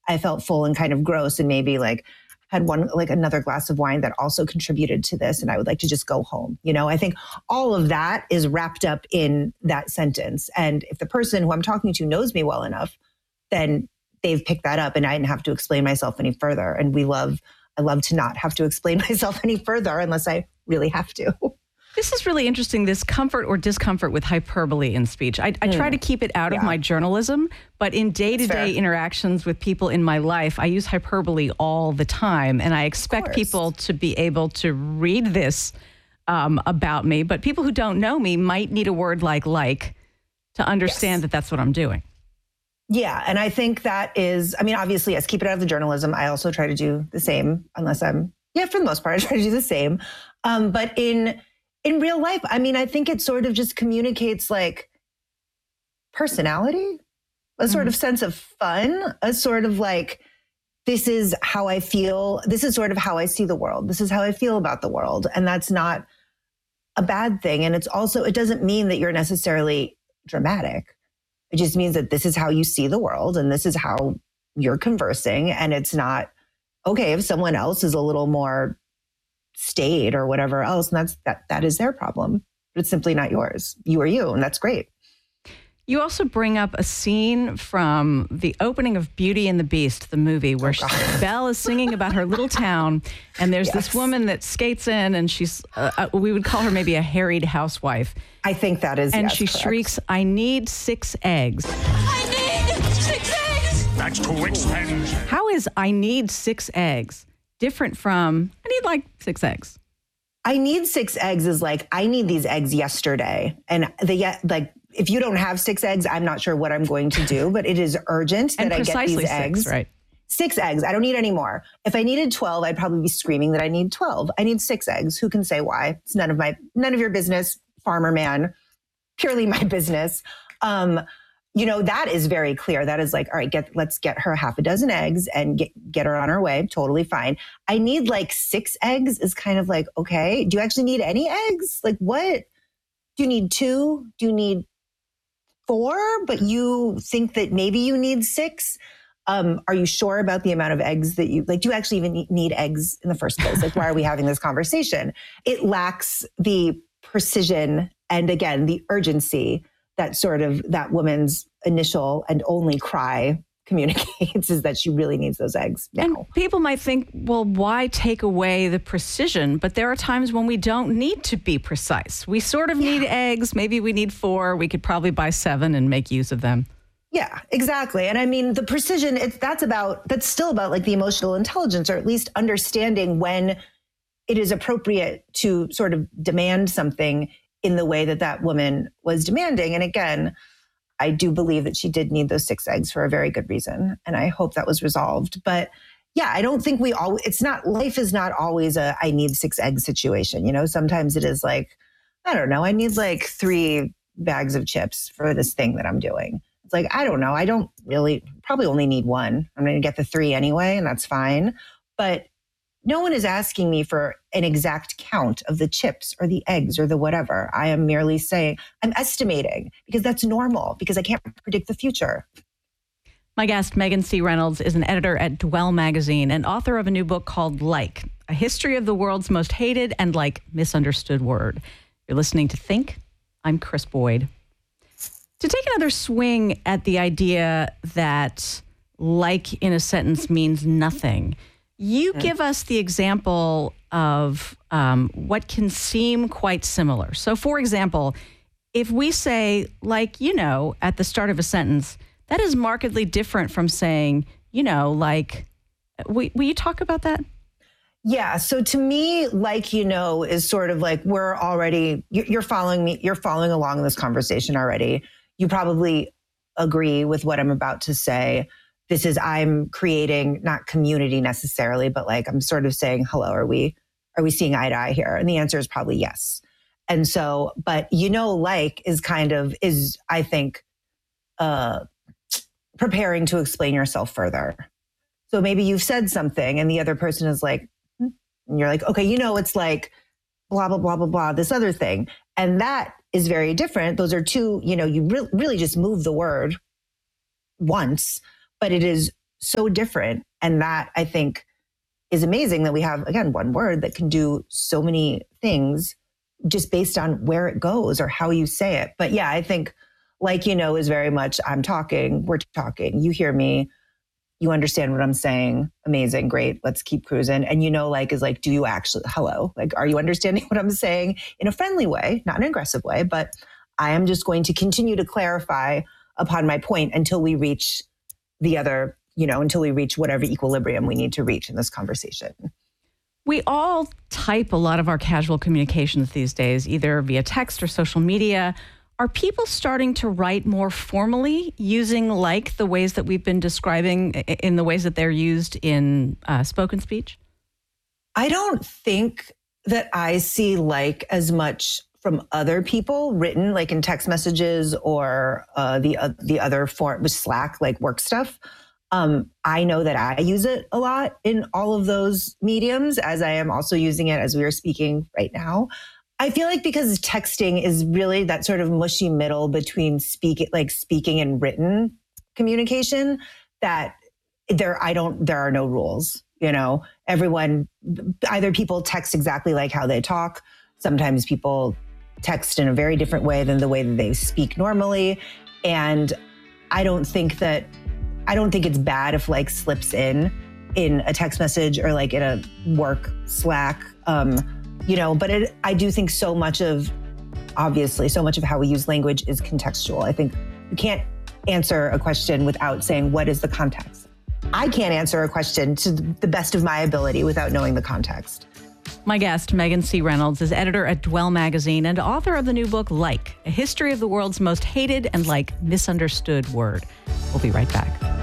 I felt full and kind of gross and maybe like had another glass of wine that also contributed to this. And I would like to just go home. I think all of that is wrapped up in that sentence. And if the person who I'm talking to knows me well enough, then they've picked that up and I didn't have to explain myself any further. And I love to not have to explain myself any further unless I really have to. This is really interesting, this comfort or discomfort with hyperbole in speech. I try to keep it out of my journalism, but in day-to-day interactions with people in my life, I use hyperbole all the time. And I expect people to be able to read this about me. But people who don't know me might need a word like to understand that that's what I'm doing. Yeah. And I think that is, obviously, yes, keep it out of the journalism. I also try to do the same unless for the most part, I try to do the same. But in real life, I think it sort of just communicates like personality, a sort of sense of fun, a sort of like, this is how I feel. This is sort of how I see the world. This is how I feel about the world. And that's not a bad thing. And it doesn't mean that you're necessarily dramatic. It just means that this is how you see the world and this is how you're conversing. And it's not okay if someone else is a little more staid or whatever else, and that is their problem, but it's simply not yours. You are you, and that's great. You also bring up a scene from the opening of Beauty and the Beast, the movie, where Belle is singing about her little town, and there's this woman that skates in, and she's, we would call her maybe a harried housewife. I think that is, and she shrieks, "I need 6 eggs. I need 6 eggs!" That's too expensive. How is "I need 6 eggs" different from "I need like 6 eggs"? I need 6 eggs is like, I need these eggs yesterday. And if you don't have 6 eggs, I'm not sure what I'm going to do, but it is urgent that I get these eggs. 6, right? 6 eggs. I don't need any more. If I needed 12, I'd probably be screaming that I need 12. I need 6 eggs. Who can say why? It's none of your business, farmer man, purely my business. That is very clear. That is like, all right, let's get her half a dozen eggs and get her on her way. Totally fine. I need like 6 eggs is kind of like, okay, do you actually need any eggs? Like what? Do you need 2? Do you need 4? But you think that maybe you need 6? Are you sure about the amount of eggs that you like? Do you actually even need eggs in the first place? Like, why are we having this conversation? It lacks the precision and again, the urgency that woman's initial and only cry communicates is that she really needs those eggs now. And people might think, well, why take away the precision? But there are times when we don't need to be precise. We sort of need eggs. Maybe we need 4. We could probably buy 7 and make use of them. Yeah, exactly. And the precision, that's still about like the emotional intelligence, or at least understanding when it is appropriate to sort of demand something in the way that woman was demanding. And again, I do believe that she did need those 6 eggs for a very good reason. And I hope that was resolved. But yeah, I don't think life is not always a, I need 6 eggs situation. Sometimes it is like, I don't know, I need like 3 bags of chips for this thing that I'm doing. It's like, I don't know. I don't really probably only need 1. I'm going to get the 3 anyway, and that's fine. But no one is asking me for an exact count of the chips or the eggs or the whatever. I am merely saying, I'm estimating because that's normal because I can't predict the future. My guest, Megan C. Reynolds, is an editor at Dwell Magazine and author of a new book called Like, A History of the World's Most Hated and Misunderstood Word. You're listening to Think. I'm Chris Boyd. To take another swing at the idea that like in a sentence means nothing, you give us the example of what can seem quite similar. So, for example, if we say, at the start of a sentence, that is markedly different from saying, will you talk about that? Yeah. So to me, is sort of like you're following me, you're following along in this conversation already. You probably agree with what I'm about to say. I'm creating not community necessarily, but I'm sort of saying, hello, are we seeing eye to eye here? And the answer is probably yes. And so, but is I think, preparing to explain yourself further. So maybe you've said something and the other person is like, and you're like, okay, it's like blah, blah, blah, blah, blah, this other thing. And that is very different. Those are two, you really just move the word once, but it is so different. And that, I think, is amazing that we have, again, one word that can do so many things just based on where it goes or how you say it. But yeah, I think like, is very much, I'm talking, we're talking, you hear me, you understand what I'm saying. Amazing. Great. Let's keep cruising. And like, is like, do you actually, hello? Like, are you understanding what I'm saying in a friendly way, not an aggressive way, but I am just going to continue to clarify upon my point until we reach the other, until we reach whatever equilibrium we need to reach in this conversation. We all type a lot of our casual communications these days, either via text or social media. Are people starting to write more formally using like the ways that we've been describing in the ways that they're used in spoken speech? I don't think that I see like as much from other people written like in text messages or the other form with Slack, like work stuff. I know that I use it a lot in all of those mediums, as I am also using it as we are speaking right now. I feel like because texting is really that sort of mushy middle between speaking and written communication, that there are no rules. Everyone, either people text exactly like how they talk. Sometimes people text in a very different way than the way that they speak normally. And I don't think it's bad if like slips in a text message or like in a work Slack, but I do think so much of how we use language is contextual. I think you can't answer a question without saying, what is the context? I can't answer a question to the best of my ability without knowing the context. My guest, Megan C. Reynolds, is editor at Dwell Magazine and author of the new book, Like, A History of the World's Most Hated and Misunderstood Word. We'll be right back.